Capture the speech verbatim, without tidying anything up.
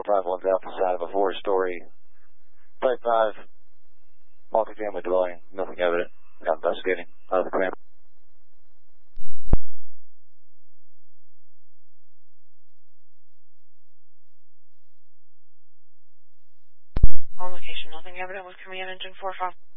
five one's out the side of a four-story Type five multifamily dwelling. Nothing evident. Not investigating. Out of the command. On location, nothing evident with command engine four five.